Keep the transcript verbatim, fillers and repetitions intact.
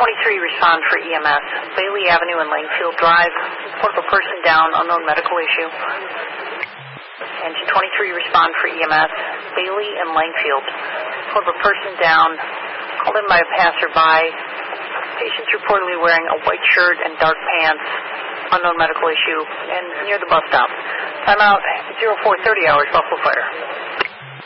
twenty-three, respond for E M S. Bailey Avenue and Langfield Drive. Report of a person down, unknown medical issue. Engine twenty-three, respond for E M S. Bailey and Langfield. Report of a person down, called in by a passerby. Patient's reportedly wearing a white shirt and dark pants. Unknown medical issue. And near the bus stop. Time out, zero four thirty hours, Buffalo Fire.